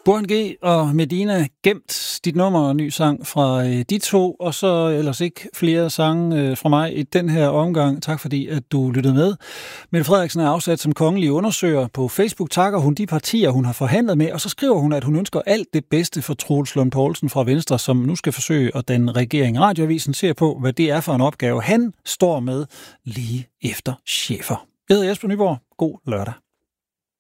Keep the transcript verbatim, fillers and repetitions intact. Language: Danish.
Burhan G og Medina Gemt, dit nummer og ny sang fra øh, de to, og så ellers ikke flere sange øh, fra mig i den her omgang. Tak fordi, at du lyttede med. Mette Frederiksen er afsat som kongelig undersøger. På Facebook takker hun de partier, hun har forhandlet med, og så skriver hun, at hun ønsker alt det bedste for Troels Lund Poulsen fra Venstre, som nu skal forsøge at danne regering. Radioavisen ser på, hvad det er for en opgave, han står med lige efter chefer. Jeg hedder Jesper Nyborg. God lørdag.